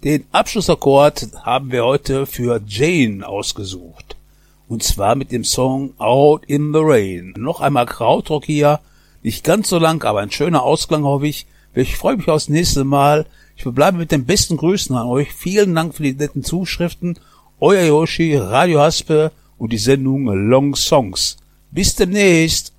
Den Abschlussakkord haben wir heute für Jane ausgesucht. Und zwar mit dem Song Out in the Rain. Noch einmal Krautrock hier. Nicht ganz so lang, aber ein schöner Ausklang, hoffe ich. Ich freue mich aufs nächste Mal. Ich verbleibe mit den besten Grüßen an euch. Vielen Dank für die netten Zuschriften. Euer Yoshi, Radio Haspe und die Sendung Long Songs. Bis demnächst.